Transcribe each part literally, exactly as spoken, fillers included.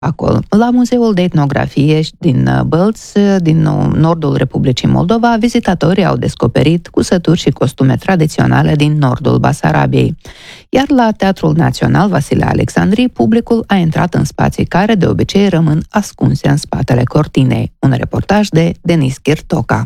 acolo. La Muzeul de Etnografie din Bălți, din nordul Republicii Moldova, vizitatorii au descoperit cusături și costume tradiționale din nordul Basarabiei. Iar la Teatrul Național Vasile Alexandri, publicul a intrat în spații care de obicei rămân ascunse în spatele cortinei. Un reportaj de Denis Chirtoca.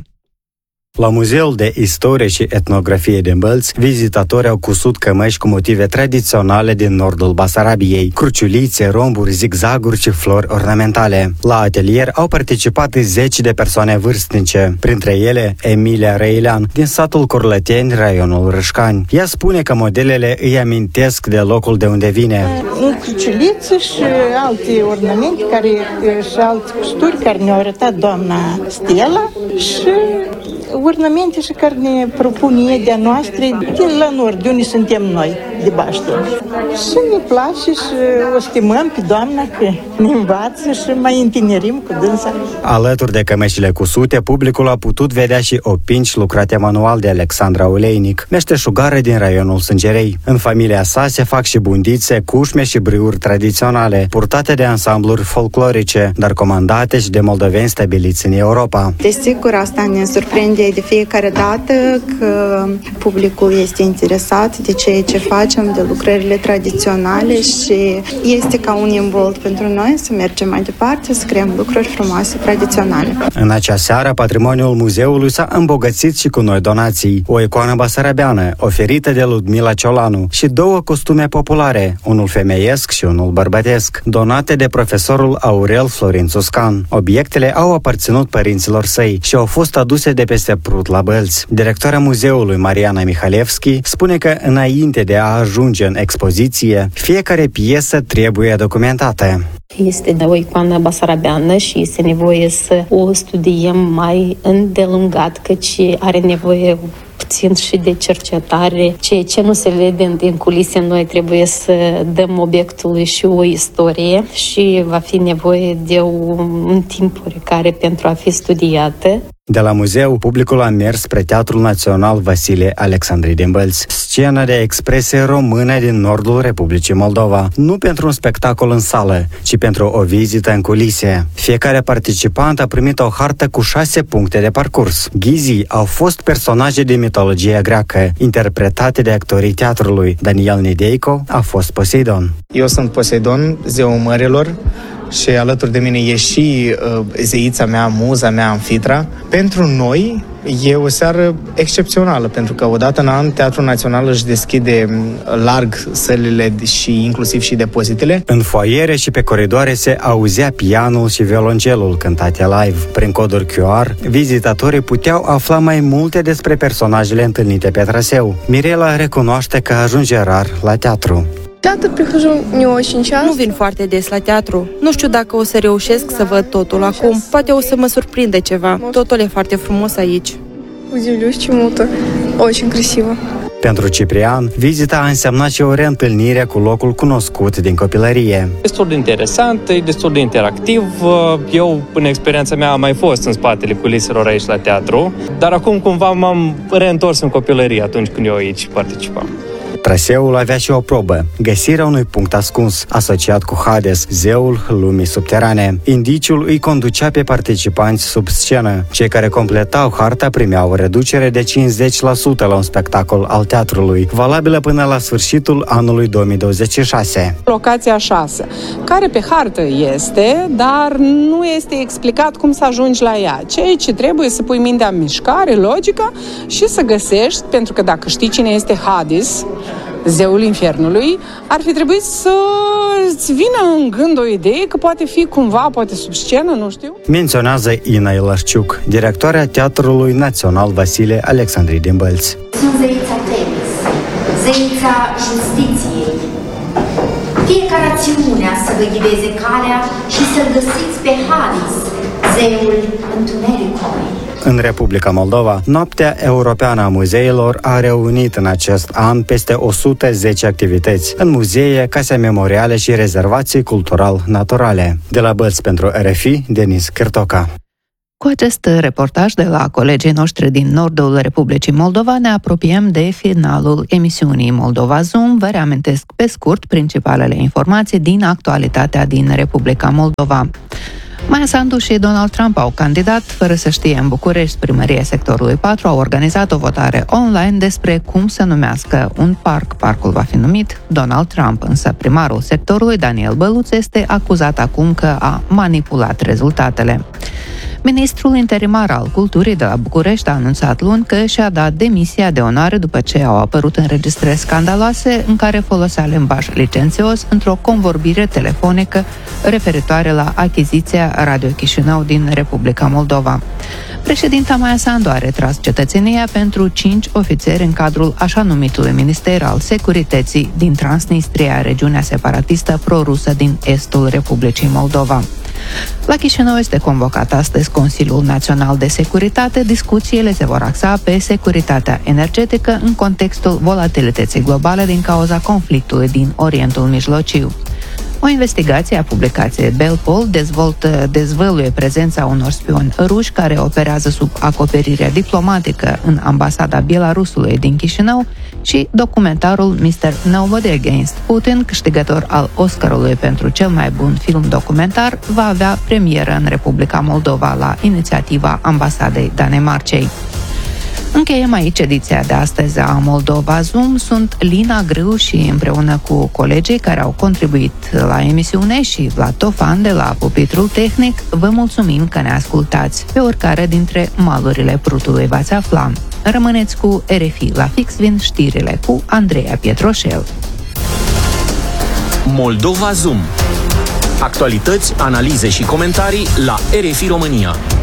La Muzeul de Istorie și Etnografie din Bălți, vizitatorii au cusut cămăși cu motive tradiționale din nordul Basarabiei, cruciulițe, romburi, zigzaguri și flori ornamentale. La atelier au participat zeci de persoane vârstnice, printre ele Emilia Răilean, din satul Corlăteni, raionul Râșcani. Ea spune că modelele îi amintesc de locul de unde vine. Un cruciuliță și alte ornamente care, și alte costuri care ne-au arătat doamna Stella și ornamente și care ne propune de-a noastră de la nord, de unde suntem noi, de Baște. Și ne place și o stimăm pe doamna că ne învață și mai întinerim cu dânsa. Alături de cămășile cusute, publicul a putut vedea și opinci lucrate manual de Alexandra Oleinic, meșteșugară din raionul Sângerei. În familia sa se fac și bundițe, cușme și briuri tradiționale, purtate de ansambluri folclorice, dar comandate și de moldoveni stabiliți în Europa. Desigur, asta ne surprinde de fiecare dată că publicul este interesat de ceea ce facem, de lucrările tradiționale și este ca un imbold pentru noi să mergem mai departe, să creăm lucruri frumoase tradiționale. În acea seară, patrimoniul muzeului s-a îmbogățit și cu noi donații. O icoană basarabeană, oferită de Ludmila Ciolanu, și două costume populare, unul femeiesc și unul bărbătesc, donate de profesorul Aurel Florin Țuscan. Obiectele au aparținut părinților săi și au fost aduse de peste Prut la Bălți. Directoarea muzeului, Mariana Mihalevski, spune că înainte de a ajunge în expoziție, fiecare piesă trebuie documentată. Este o icoană basarabeană și este nevoie să o studiem mai îndelungat, căci are nevoie puțin și de cercetare. Ceea ce nu se vede din culise, noi trebuie să dăm obiectului și o istorie și va fi nevoie de un timp care pentru a fi studiată. De la muzeu, publicul a mers spre Teatrul Național Vasile Alexandri din Bălți, scenă de expresie română din nordul Republicii Moldova, nu pentru un spectacol în sală, ci pentru o vizită în culise. Fiecare participant a primit o hartă cu șase puncte de parcurs. Ghizii au fost personaje din mitologia greacă, interpretate de actorii teatrului. Daniel Nideico a fost Poseidon. Eu sunt Poseidon, zeul mărilor, și alături de mine e și uh, zeița mea, muza mea, Amfitra. Pentru noi e o seară excepțională, pentru că odată în an Teatrul Național își deschide larg sălile și inclusiv și depozitele. În foaiere și pe coridoare se auzea pianul și violoncelul cântate live. Prin coduri Q R, vizitatorii puteau afla mai multe despre personajele întâlnite pe traseu. Mirela recunoaște că ajunge rar la teatru. Nu vin foarte des la teatru. Nu știu dacă o să reușesc să văd totul acum. Poate o să mă surprinde ceva. Totul e foarte frumos aici. Pentru Ciprian, vizita a însemnat și o reîntâlnire cu locul cunoscut din copilărie. Destul de interesant, e destul de interactiv. Eu, în experiența mea, am mai fost în spatele culiselor aici la teatru, dar acum cumva m-am reîntors în copilărie atunci când eu aici participam. Traseul avea și o probă, găsirea unui punct ascuns, asociat cu Hades, zeul lumii subterane. Indiciul îi conducea pe participanți sub scenă. Cei care completau harta primeau o reducere de cincizeci la sută la un spectacol al teatrului, valabilă până la sfârșitul anului două mii douăzeci și șase. Locația șase, care pe hartă este, dar nu este explicat cum să ajungi la ea. Ceea ce trebuie să pui mintea în mișcare, logică, și să găsești, pentru că dacă știi cine este Hades, zeul infernului, ar fi trebuit să-ți vină în gând o idee că poate fi cumva, poate sub scenă, nu știu. Menționează Ina Ilarciuc, directoarea Teatrului Național Vasile Alexandri din Bălți. Sunt zeița Temis, zeița justiției. Fiecare acțiune să vă ghideze calea și să-l găsiți pe Hades, zeul întunericului. În Republica Moldova, Noaptea Europeană a Muzeilor a reunit în acest an peste o sută zece activități în muzee, case memoriale și rezervații cultural-naturale. De la Bălți pentru R F I, Denis Chirtoca. Cu acest reportaj de la colegii noștri din nordul Republicii Moldova ne apropiem de finalul emisiunii Moldova Zoom. Vă reamintesc pe scurt principalele informații din actualitatea din Republica Moldova. Maia Sandu și Donald Trump au candidat, fără să știe, în București. Primăria sectorului patru a organizat o votare online despre cum să numească un parc. Parcul va fi numit Donald Trump, însă primarul sectorului, Daniel Băluț, este acuzat acum că a manipulat rezultatele. Ministrul interimar al Culturii de la București a anunțat luni că și-a dat demisia de onoare după ce au apărut înregistrări scandaloase în care folosea limbaj licențios într-o convorbire telefonică referitoare la achiziția Radio Chișinău din Republica Moldova. Președinta Maia Sandu a retras cetățenia pentru cinci ofițeri în cadrul așa numitului Minister al Securității din Transnistria, regiunea separatistă pro-rusă din estul Republicii Moldova. La Chișinău este convocat astăzi Consiliul Național de Securitate. Discuțiile se vor axa pe securitatea energetică în contextul volatilității globale din cauza conflictului din Orientul Mijlociu. O investigație a publicației Belpol dezvoltă, dezvăluie prezența unor spioni ruși care operează sub acoperirea diplomatică în ambasada Belarusului din Chișinău și documentarul mister Nobody Against Putin, câștigător al Oscarului pentru cel mai bun film documentar, va avea premieră în Republica Moldova la inițiativa ambasadei Danemarcei. Încheiem aici ediția de astăzi a Moldova Zoom. Sunt Lina Grâu și împreună cu colegii care au contribuit la emisiune și Vlad Tofan de la pupitrul tehnic, vă mulțumim că ne ascultați. Pe oricare dintre malurile Prutului v-ați afla. Rămâneți cu R F I, la fix vin știrile cu Andreea Pietroșel. Moldova Zoom. Actualități, analize și comentarii la R F I România.